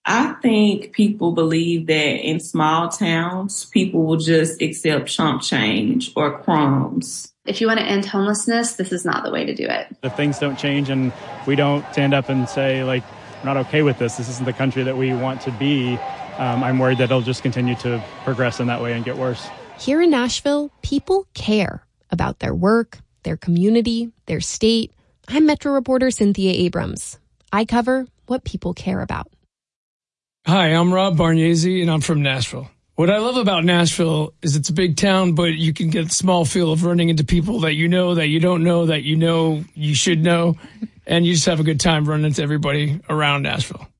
I think people believe that in small towns, people will just accept chump change or crumbs. If you want to end homelessness, this is not the way to do it. If things don't change and we don't stand up and say, like, we're not okay with this isn't the country that we want to be, I'm worried that it'll just continue to progress in that way and get worse. Here in Nashville, people care about their work, their community, their state. I'm Metro reporter Cynthia Abrams. I cover what people care about. Hi, I'm Rob Bargnesi, and I'm from Nashville. What I love about Nashville is it's a big town, but you can get a small feel of running into people that you know, that you don't know, that you know you should know, and you just have a good time running into everybody around Nashville.